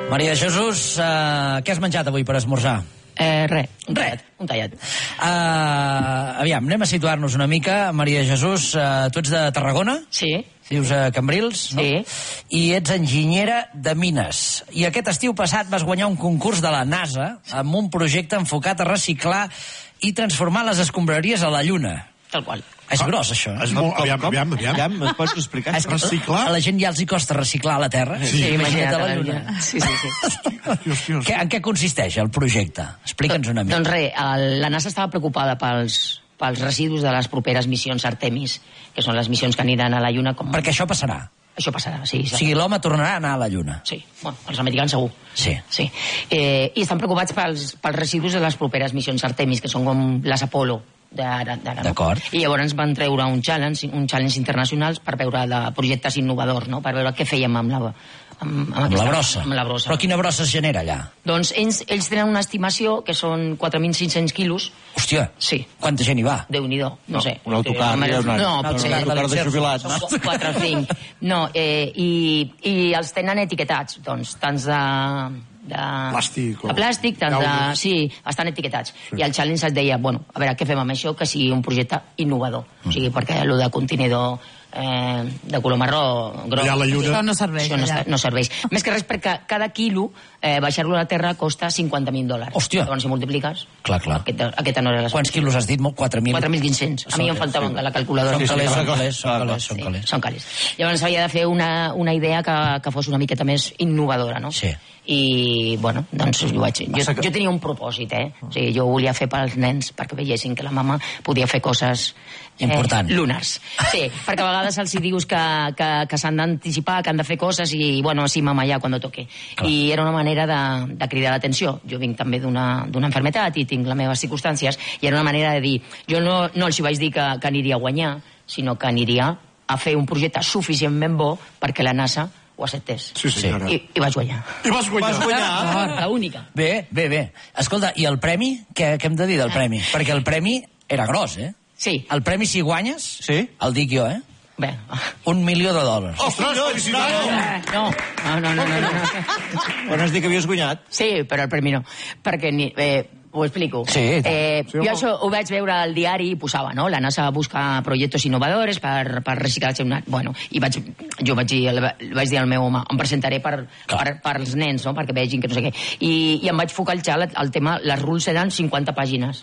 Maria Jesús, què has menjat avui per esmorzar? Res, un tallat. Aviam, anem a situar-nos una mica. Maria Jesús, tu ets de Tarragona? Sí. Dius a Cambrils, no? Sí. I ets enginyera de mines. I aquest estiu passat vas guanyar un concurs de la NASA amb un projecte enfocat a reciclar i transformar les escombraries a la Lluna. Tal qual. És gros, això. Aviam. Em pots explicar? Reciclar? A la gent ja els hi costa reciclar a la Terra. Sí, imagina't a la Lluna. Sí. En què consisteix el projecte? Explica'ns una mica. Doncs res, la NASA estava preocupada pels residus de les properes missions Artemis, que són les missions que aniran a la Lluna. Perquè això passarà. Això passarà, sí. O sigui, l'home tornarà a anar a la Lluna. Sí, bueno, els americans segur. Sí. I estan preocupats pels residus de les properes missions Artemis, que són com les Apollo d'ara. D'acord. I llavors van treure un challenge internacional per veure de projectes innovadors, no? Per veure què fèiem amb la brossa. Amb la brossa. Però quina brossa es genera allà? Doncs ells tenen una estimació que són 4.500 quilos. Hòstia, sí. Quanta gent hi va? Déu-n'hi-do, no sé. Un autocar, un autocar de jubilats. 4 o 5. No, i els tenen etiquetats, doncs, tants de plàstic, tant de... Sí, estan etiquetats. Sí. I el challenge es deia, bueno, a veure, què fem amb això? Que sigui un projecte innovador. O sigui, perquè el de contenidor de color marró gros... Allà a la Lluna... Això no serveix. Això no serveix. Més que res perquè cada quilo baixar-lo a la Terra costa $50.000. Hòstia! Llavors, si multipliques... Clar. Aquesta no era la... Quants quilos has dit? 4.000? 4.500. A mi em faltaven la calculadora. Són calés. Llavors havia de fer una idea que fos una miqueta més innovadora, no? Sí. I, bueno, doncs jo tenia un propòsit, O sigui, jo volia fer pels nens perquè veiessin que la mama podia fer coses lunars. Sí, perquè a vegades els dius que s'han d'anticipar, que han de fer coses i, bueno, sí, mama, ja, quan toque. Clar. I era una manera de cridar l'atenció. Jo vinc també d'una enfermetat i tinc les meves circumstàncies i era una manera de dir, jo no els hi vaig dir que aniria a guanyar, sinó que aniria a fer un projecte suficientment bo perquè la NASA ho acceptés. Sí. I vaig guanyar. I vas guanyar? La única. Bé. Escolta, i el premi? Què hem de dir del premi? Perquè el premi era gros, Sí. El premi, si guanyes, sí? El dic jo, Bé. $1 milió. Ostres, felicitats! No. On has dit que havies guanyat? Sí, però el premi no. Perquè ho explico. Sí. Jo això ho vaig veure al diari i posava, no? La NASA busca projectes innovadores per reciclatge. Bueno, i jo vaig dir al meu home, em presentaré per als nens, no? Perquè vegin que no sé què. I em vaig focalitzar el tema, les rules eren 50 pàgines.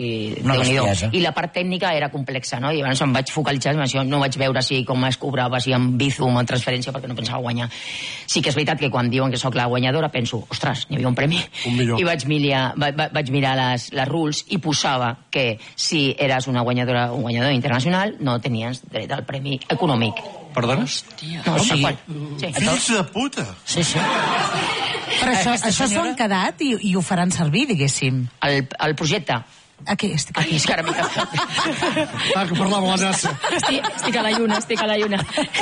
I la part tècnica era complexa, no? I llavors em vaig focalitzar en això, no vaig veure si com es cobrava, si amb Bizum o en transferència, perquè no pensava guanyar. Sí que és veritat que quan diuen que sóc la guanyadora penso, ostres, n'hi havia un premi. I vaig mirar les rules i posava que si eres un guanyador internacional no tenies dret al premi econòmic. Perdona? No, sí. Fills de puta! Sí. Però això s'ho han quedat i ho faran servir, diguéssim. El projecte. Aquí, és que ara m'he que parlava la NASA. Estic a la lluna.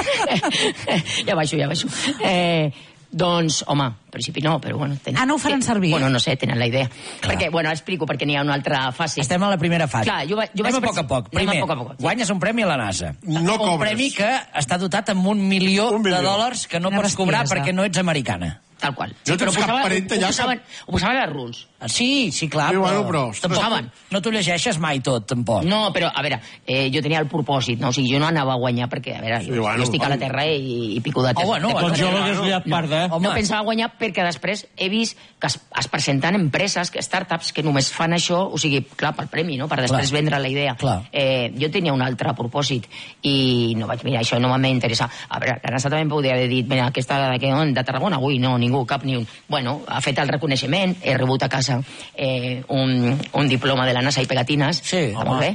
Ja baixo. Doncs, home, en principi no, però bueno... no ho faran servir? Bueno, no sé, tenen la idea. Clar. Perquè, bueno, explico, perquè n'hi ha una altra fase. Estem a la primera fase. Clar, anem a poc a poc. Primer, guanyes un premi a la NASA. No cobres. Un premi que està dotat amb $1 milió que no pots cobrar perquè no ets americana. Tal qual. No tens cap parent allà ho posaven a les rules. Sí, clar, però no t'ho llegeixes mai tot, tampoc. No, però, a veure, jo tenia el propòsit, no? O sigui, jo no anava a guanyar perquè, a veure, jo estic a la Terra i pico de terra. Doncs jo l'hagués liat parda, No pensava guanyar perquè després he vist que es presenten empreses, startups, que només fan això, o sigui, clar, pel premi, no? Per després vendre la idea. Jo tenia un altre propòsit i no vaig mirar això, no m'ha interessat. A veure, la NASA també em podria haver dit, mira, aquesta de Tarragona, avui no, ningú, cap ni un. Bueno, ha fet el reconeixement, he rebut a casa un diploma de la NASA i pegatines. Sí, home.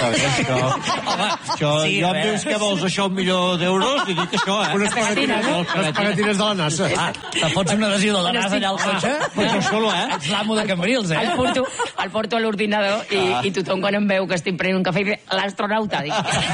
Jo em dius que vols això $1 milió i dic això, Unes pegatines de la NASA. Te fots un adhesiu de la NASA allà al cotxe? Ets l'amo de Cambrils, El porto a l'ordinador i tothom quan em veu que estic prenent un cafè diu, l'astronauta.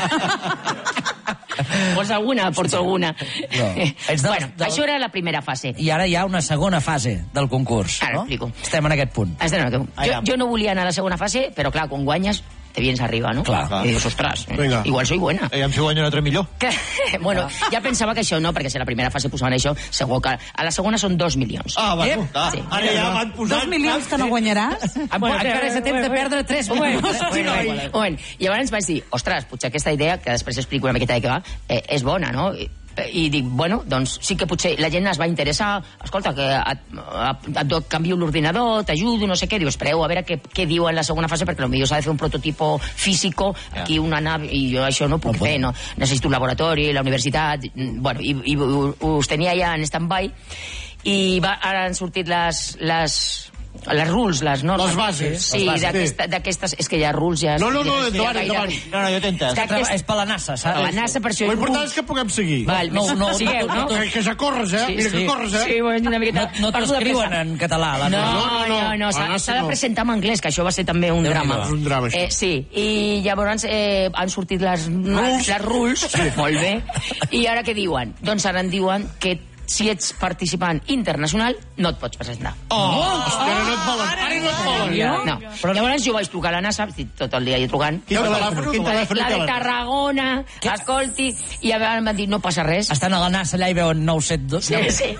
Vols alguna? Porto alguna. Bueno, això era la primera fase. I ara hi ha una segona fase del concurs, Ara no? explico. Estem en aquest punt. Jo no volia anar a la segona fase, però clar, quan guanyes te vienes arriba, no? Clar. I dius, ostres, Vinga. igual soy buena. Aviam si guanya un altre millor. Que, bueno, ja pensava que això no, perquè si a la primera fase posaven això, segur que a la segona són 2 milions. Bueno, Sí. ara ja van posant... 2 milions que no guanyaràs? Encara és a temps de perdre 3 milions. Un moment. I llavors vaig dir, ostres, potser aquesta idea, que després explico una miqueta de què va, és bona, no? I dic, bueno, doncs sí que potser la gent es va interessar, escolta, que et canvio l'ordinador, t'ajudo, no sé què, diu, espereu a veure què diu en la segona fase, perquè potser s'ha de fer un prototipo físico, aquí una nave, i jo això no puc fer, no? Necessito un laboratori, la universitat, bueno, i us tenia ja en stand-by, i ara han sortit les rules, les normes. Les bases. Sí, d'aquestes... És que hi ha rules, ja... No, endavant. No, jo t'he entès. És per la NASA, saps? La NASA, per això... L'important és que puguem seguir. Val, sigueu, no? Que ja corres, Mira que corres, Sí, bueno, una miqueta... No t'escriuen en català, la NASA. No, s'ha de presentar en anglès, que això va ser també un drama. És un drama, això. Sí, i llavors han sortit les rules, molt bé, i ara què diuen? Doncs ara en diuen que si ets participant internacional, no et pots presentar. Ara no et volen. No. Però llavors jo vaig trucar a la NASA, estic tot el dia allà trucant. Quin telèfon? La de Tarragona, escolti, i em van dir, no passa res. Estan a la NASA allà i veuen 972. Sí,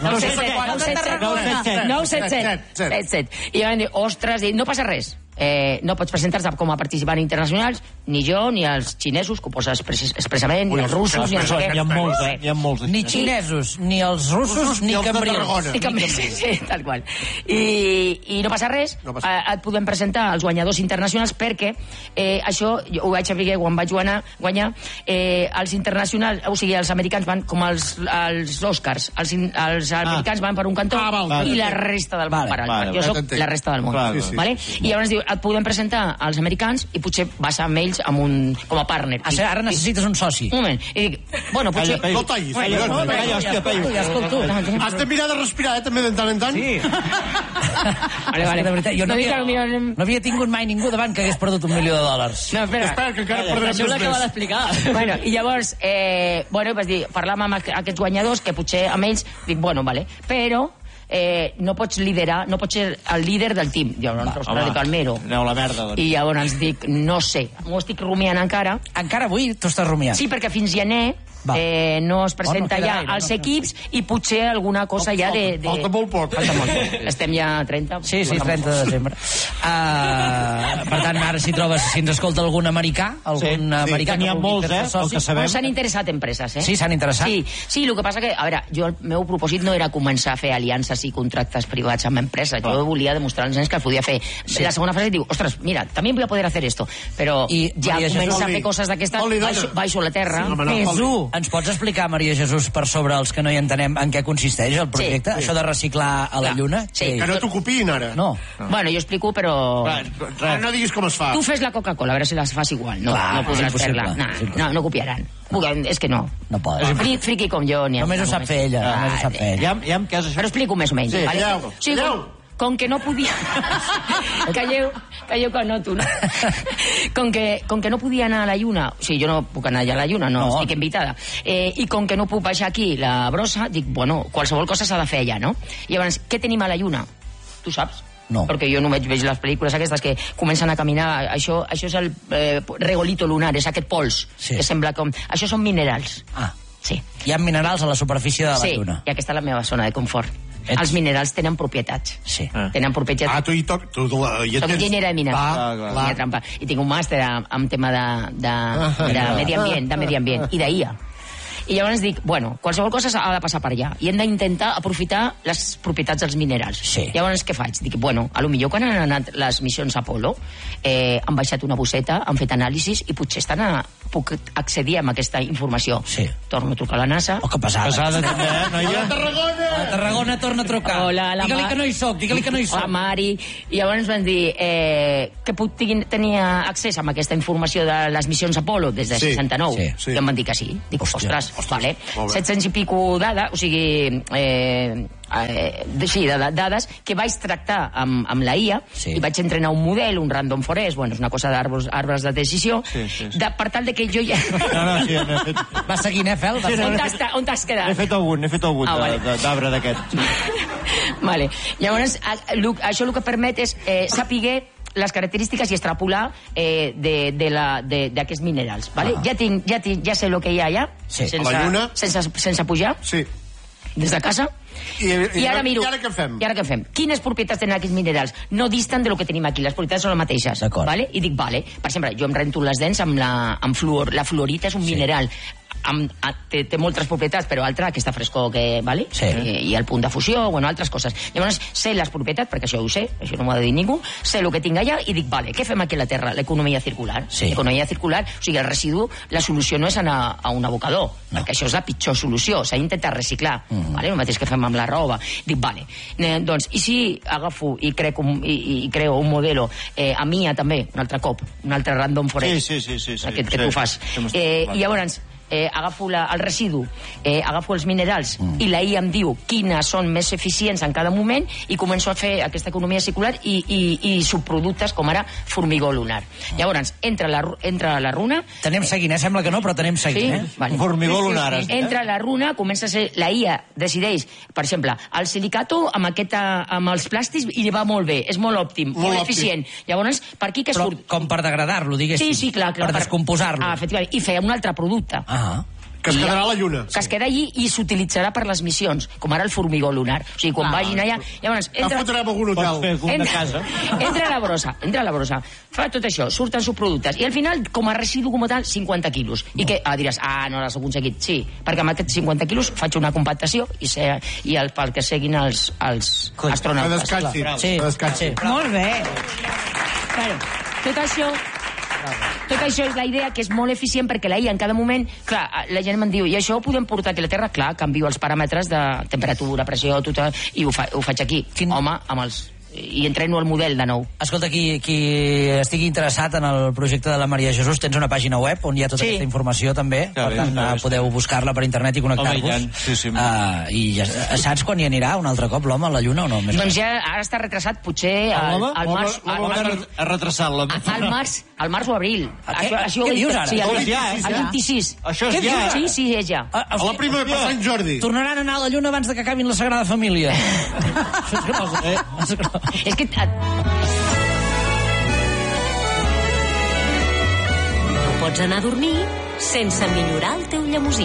977. I van dir, ostres, no passa res. No pots presentar-te com a participant internacionals, ni jo, ni els xinesos, que ho posa expressament, ni els russos, ni els... Hi ha molts. Ni xinesos, ni els russos, ni cambrions. Sí, tal qual. I no passa res, et podem presentar als guanyadors internacionals, perquè això ho vaig saber quan vaig guanyar, els internacionals, o sigui, els americans van com els Oscars, els americans van per un cantó i la resta del món per l'altre. Jo soc la resta del món. I llavors diu, et podem presentar als americans i potser vas amb ells com a partner. Ara necessites un soci. Un moment. I dic, bueno, potser... No tallis. Ja escolto. Has de mirar de respirar, també, de tant en tant. Sí. Vale. De veritat, jo no havia tingut mai ningú davant que hagués perdut $1 milió. No, espera. Espera, que encara perdrem Això més. l'acaba d'explicar. Bueno, i llavors, vas dir, parlàvem amb aquests guanyadors, que potser amb ells, dic, bueno, vale, però no pots liderar, no pots ser el líder del team. Llavors, ostres, dic, el mero. Aneu a la merda, doncs. I llavors dic, no sé, m'ho estic rumiant encara. Encara avui t'ho estàs rumiant? Sí, perquè fins gener no es presenta ja als equips i potser alguna cosa ja de... Falta molt poc. Falta molt poc. Estem ja a 30. Sí, 30 de desembre. Per tant, ara si trobes, si ens escolta algun americà, americà n'hi ha molts, el que sabem. S'han interessat empreses, Sí, s'han interessat. Sí, el que passa que, a veure, jo el meu propòsit no era començar a fer aliances i contractes privats amb empreses. Jo volia demostrar als nens que el podia fer. La segona fase diu, ostres, mira, també voy a poder hacer esto. Però ja comença a fer coses d'aquestes, baixo la terra. Ens pots explicar, Maria Jesús, per sobre els que no hi entenem, en què consisteix el projecte? Això de reciclar a la Lluna? Sí. Que no t'ocupin, ara. No. Bueno, jo explico, però... No diguis com es fa. Tu fes la Coca-Cola, a veure si les fas igual. No podràs fer-la. No copiaran. És que no. No poden. Friqui com jo. Només ho sap fer ella. Però explico més o menys. Com que no podia... Calleu que no, tu, no? Com que no podia anar a la Lluna, o sigui, jo no puc anar allà a la Lluna, no estic invitada, i com que no puc baixar aquí la brossa, dic, bueno, qualsevol cosa s'ha de fer allà, no? I llavors, què tenim a la Lluna? Tu saps? No. Perquè jo només veig les pel·lícules aquestes que comencen a caminar, això és el regolito lunar, és aquest pols, que sembla com... Això són minerals. Sí. Hi ha minerals a la superfície de la Lluna. Sí, i aquesta és la meva zona de confort. Els minerals tenen propietats. Sí. Tenen propietats. Tu hi toc... Soc enginyera de mines. I tinc un màster en tema de medi ambient i d'IA. I llavors dic, bueno, qualsevol cosa ha de passar per allà i hem d'intentar aprofitar les propietats dels minerals. Llavors què faig? Dic, bueno, potser quan han anat les missions Apollo han baixat una bosseta, han fet anàlisis i potser puc accedir a aquesta informació. Torno a trucar a la NASA. Que pesada. Pesada també, noia. A Tarragona torna a trucar. Digue-li que no hi soc, La Mari. I llavors van dir que puc tenir accés a aquesta informació de les missions Apollo des de 69. I em van dir que sí. Dic, ostres, vale. 700 i pico dades, o sigui... de dades que vaig tractar amb la IA i vaig entrenar un model, un random forest, bueno, és una cosa d'arbres de decisió, per tal de que jo ja... Va seguint, Fel? On t'has quedat? N'he fet algun d'arbre d'aquest. Vale. Llavors, això el que permet és saber les característiques i extrapolar d'aquests minerals. Vale? Ja sé el que hi ha allà, sense pujar, des de casa. I ara miro. I ara què fem? I ara què fem? Quines propietats tenen aquests minerals? No disten de lo que tenim aquí, les propietats són les mateixes. Vale? I dic, vale. Per exemple, jo em rento les dents amb fluor. La fluorita és un mineral. Té moltes propietats, però altra, aquesta frescor que... Vale? I el punt de fusió, bueno, altres coses. Llavors, sé les propietats, perquè això ho sé, això no m'ho ha de dir ningú, sé el que tinc allà i dic, vale, què fem aquí a la Terra? L'economia circular. L'economia circular, o sigui, el residu, la solució no és anar a un abocador, perquè això és la pitjor solució, s'ha d'intentar reciclar, vale? El mateix que fem amb la roba. Dic, vale, doncs, i si agafo i creo un modelo a Mia també, un altre cop, un altre Random Forest, aquest que tu fas, i llavors agafo el residu, agafo els minerals i la IA em diu quines són més eficients en cada moment i començo a fer aquesta economia circular i subproductes com ara formigó lunar. Llavors, entra la runa... T'anem seguint, sembla que no, però t'anem seguint. Formigó lunar. Entra la runa, comença a ser... La IA decideix, per exemple, el silicato amb els plàstics i li va molt bé, és molt òptim, molt eficient. Llavors, per aquí que surt... Com per degradar-lo, diguéssim. Sí, clar. Per descomposar-lo. Efectivament, i feia un altre producte. Que es quedarà a la Lluna. Que es queda allí i s'utilitzarà per les missions, com ara el formigó lunar. O sigui, quan vagin allà... Llavors, fotrem algun hotel. Entra a la brossa, fa tot això, surten subproductes, i al final, com a residu com a tal, 50 quilos. I que diràs, no l'has aconseguit. Sí, perquè amb aquests 50 quilos faig una compactació i pel que seguin els astronautes. Descansi. Molt bé. Tot això és la idea, que és molt eficient perquè la IA en cada moment... Clar, la gent me'n diu, i això ho podem portar aquí a la Terra? Clar, canvio els paràmetres de temperatura, pressió, tot, i ho faig aquí. Home, amb els... I entreno el model de nou. Escolta, qui estigui interessat en el projecte de la Maria Jesús, tens una pàgina web on hi ha tota aquesta informació també, per tant podeu buscar-la per internet i connectar-vos. I ja saps quan hi anirà un altre cop l'home a la Lluna o no? Doncs ja ara està retrasat, potser al març... Ha retrasat la... Al març o abril. Què dius ara? Sí, el 26. Això és ja? Sí, és ja. A la prima de Sant Jordi. Tornaran a anar a la Lluna abans de que acabin la Sagrada Família. És que... No pots anar a dormir sense millorar el teu llemosí.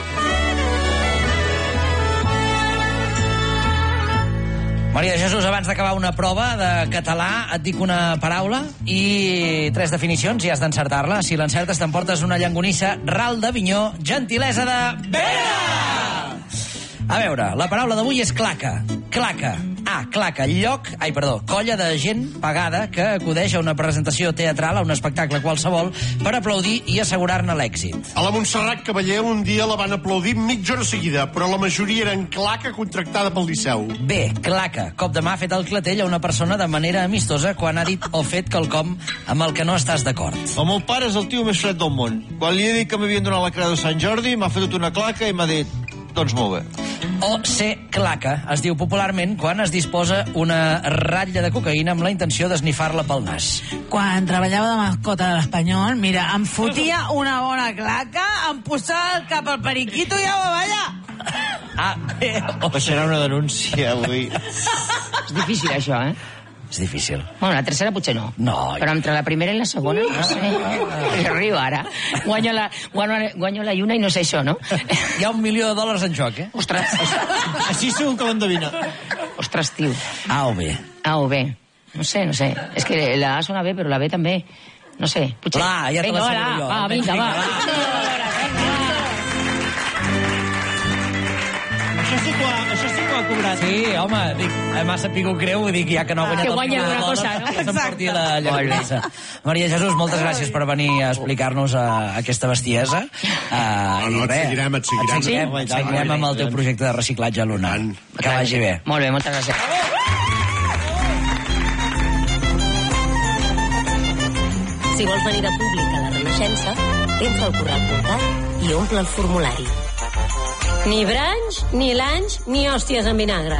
Maria Jesús, abans d'acabar una prova de català, et dic una paraula i 3 definicions i has d'encertar-la. Si l'encertes t'emportes una llangonissa ral d'Avinyó, gentilesa de Vera! A veure, la paraula d'avui és claca. Claca. Claca, colla de gent pagada que acudeix a una presentació teatral, a un espectacle qualsevol, per aplaudir i assegurar-ne l'èxit. A la Montserrat Caballé un dia la van aplaudir mitja hora seguida, però la majoria eren claca contractada pel Liceu. Bé, claca. Cop de mà fet el clatell a una persona de manera amistosa quan ha dit o fet quelcom amb el que no estàs d'acord. El meu pare és el tio més fred del món. Quan li he dit que m'havien donat la creu de Sant Jordi, m'ha fet una claca i m'ha dit... Doncs molt bé. O ser claca es diu popularment quan es disposa una ratlla de cocaïna amb la intenció d'esnifar-la pel nas. Quan treballava de mascota de l'Espanyol, mira, em fotia una bona claca, em posava el cap al periquito i ja va allà. Baixarà una denúncia avui. És difícil, això, És difícil. Bueno, la tercera potser no. No. Però entre la primera i la segona, no sé. Arribo ara. Guanyo la lluna i no sé això, no? Hi ha $1 milió en joc, Ostres. Així segur que l'endevina. Ostres, tio. A o B. A o B. No sé. És que la A sona bé, però la B també. No sé, potser... La, ja te l'asseguro jo. Va, vinga, va. Això sí que ho ha cobrat. Sí, home, dic, m'ha sapigut greu, dic, ja que no ha guanyat que guanya alguna cosa, no? Que s'emporti la llangonissa. Maria Jesús, moltes gràcies per venir a explicar-nos aquesta bestiesa. Et seguirem amb el teu projecte de reciclatge lunar. Que vagi bé. Molt bé, moltes gràcies. Si vols venir de públic a la Renaixença, entra al corral.cat i omple el formulari. Ni branys, ni lanys, ni hòsties en vinagre.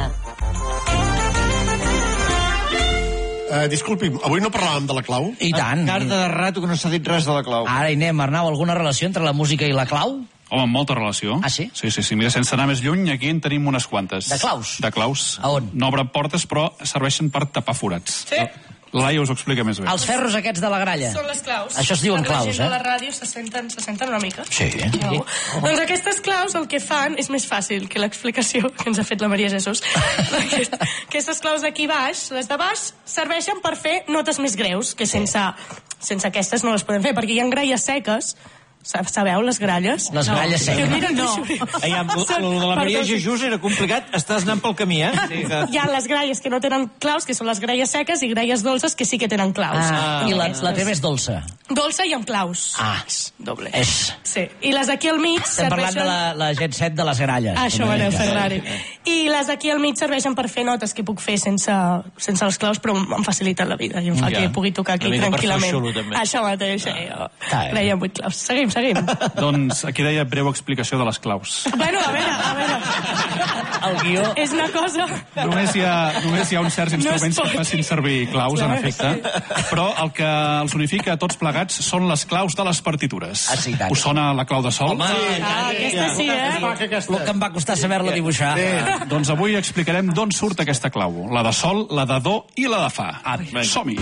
Disculpi'm, avui no parlàvem de la clau? I tant. Carta de rato que no s'ha dit res de la clau. Ara hi anem, Arnau, alguna relació entre la música i la clau? Home, molta relació. Ah, sí? Sí. Mira, sense anar més lluny, aquí en tenim unes quantes. De claus? De claus. A on? No obren portes, però serveixen per tapar forats. Sí. Laia us ho explica més bé. Els ferros aquests de la gralla. Són les claus. Això es diuen claus, La gent de la ràdio se senten una mica. Sí. No. Doncs aquestes claus el que fan és més fàcil que l'explicació que ens ha fet la Maria Jesús. Aquestes claus d'aquí baix, les de baix, serveixen per fer notes més greus, que sense aquestes no les podem fer, perquè hi ha gralles seques. Sabeu, les gralles? Les gralles seques. No. Lo de la Maria Jesús era complicat. Estàs anant pel camí, eh? Hi ha les gralles que no tenen claus, que són les gralles seques, i gralles dolces, que sí que tenen claus. I la teva és dolça. Dolça i amb claus. Doble. Sí. I les d'aquí al mig Estem parlant de la Jet Set de les gralles. Això, Manel Ferrari. I les d'aquí al mig serveixen per fer notes que puc fer sense les claus, però em faciliten la vida i em fa que pugui tocar aquí tranquil·lament. Això mateix. Deia 8 claus. Seguim. Doncs aquí deia breu explicació de les claus. Bueno, a veure. El guió... És una cosa... Només hi ha uns certs instruments que facin servir claus, en efecte. Però el que els unifica a tots plegats són les claus de les partitures. Sí, tant. Us sona la clau de sol? Aquesta sí, El que em va costar saber-la dibuixar. Doncs avui explicarem d'on surt aquesta clau. La de sol, la de do i la de fa. Som-hi!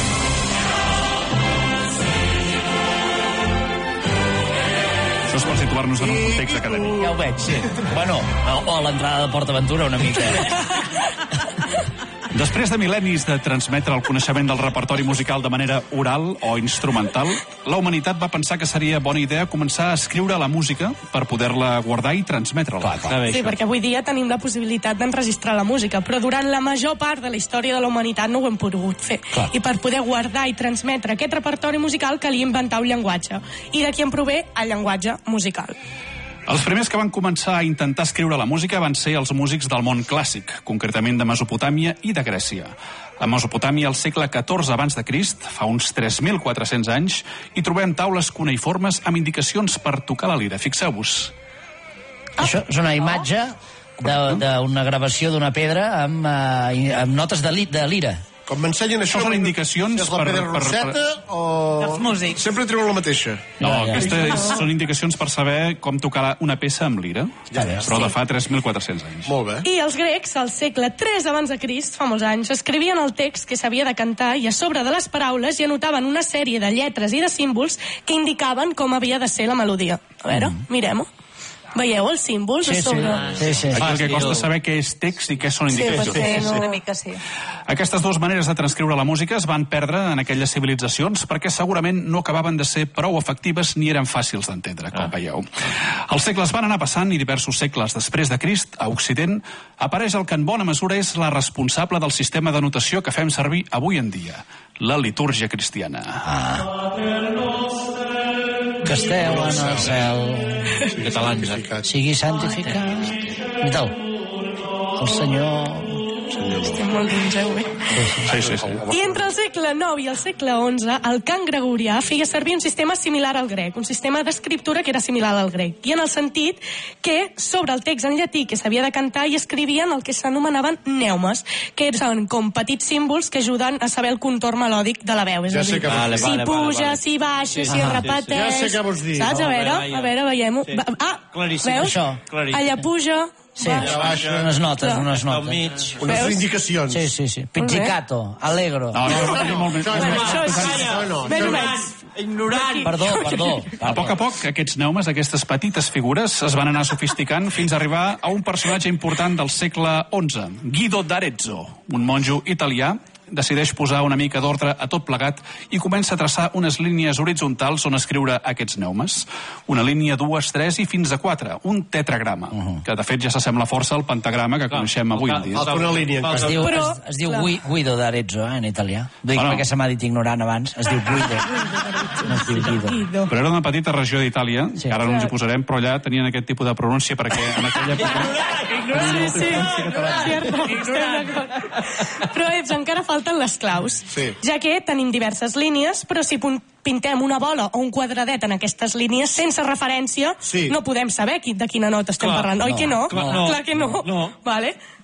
Això és per situar-nos en un context acadèmic. Ja ho veig, sí. Bueno, o a l'entrada de PortAventura una mica. Després de mil·lennis de transmetre el coneixement del repertori musical de manera oral o instrumental, la humanitat va pensar que seria bona idea començar a escriure la música per poder-la guardar i transmetre-la. Sí, perquè avui dia tenim la possibilitat d'enregistrar la música, però durant la major part de la història de la humanitat no ho hem pogut fer. I per poder guardar i transmetre aquest repertori musical calia inventar un llenguatge. I d'aquí en prové el llenguatge musical. Els primers que van començar a intentar escriure la música van ser els músics del món clàssic, concretament de Mesopotàmia i de Grècia. A Mesopotàmia, al segle XIV abans de Crist, fa uns 3.400 anys, hi trobem taules cuneïformes amb indicacions per tocar la lira. Fixeu-vos. Això és una imatge d'una gravació d'una pedra amb notes de lira. Com m'ensenyen això... Són indicacions és la pedra roseta o... Els músics. Sempre treuen la mateixa. No, aquestes són indicacions per saber com tocar una peça amb lira, però de fa 3.400 anys. Molt bé. I els grecs, al segle III abans de Crist, fa molts anys, escrivien el text que s'havia de cantar i a sobre de les paraules hi anotaven una sèrie de lletres i de símbols que indicaven com havia de ser la melodia. A veure, mirem-ho. Veieu els símbols a sobre? Sí. Aquí el que costa saber què és text i què són indicacions. Una mica sí. Aquestes dues maneres de transcriure la música es van perdre en aquelles civilitzacions perquè segurament no acabaven de ser prou efectives ni eren fàcils d'entendre, com veieu. Els segles van anar passant i diversos segles després de Crist, a Occident, apareix el que en bona mesura és la responsable del sistema de notació que fem servir avui en dia, la litúrgia cristiana. Que esteu en el cel, Catalans. sigui santificat. Vital. El Senyor... Estem molt dins, bé? Sí. I entre el segle IX i el segle XI, el cant gregorià feia servir un sistema similar al grec, un sistema d'escriptura que era similar al grec, i en el sentit que sobre el text en llatí que s'havia de cantar hi escrivien el que s'anomenaven neumes, que eren com petits símbols que ajuden a saber el contorn melòdic de la veu. És a dir, si puja, si baixa, si es repeteix... Ja sé què vols dir. Saps? A veure, veiem-ho. Claríssim. Veus? Allà puja... Sí, unes notes. Unes indicacions. Sí. Pizzicato, allegro. Ignorant. Perdó. A poc, aquests neumes, aquestes petites figures, es van anar sofisticant fins a arribar a un personatge important del segle XI, Guido d'Arezzo, un monjo italià, decideix posar una mica d'ordre a tot plegat i comença a traçar unes línies horitzontals on escriure aquests neumes. Una línia, 2, 3 i fins a 4. Un tetragrama, que de fet ja s'assembla força al pentagrama que coneixem avui en dia. Una línia. Es diu Guido d'Arezzo, en italià. Dic perquè se m'ha dit ignorant abans. Es diu Guido. No es diu Guido. Però era una petita regió d'Itàlia, que ara no ens hi posarem, però allà tenien aquest tipus de pronúncia perquè en aquella època... Sí. Però encara falten les claus, ja que tenim diverses línies, però si pintem una bola o un quadradet en aquestes línies sense referència, no podem saber de quina nota estem parlant. Oi que no? Clar que no. Vale?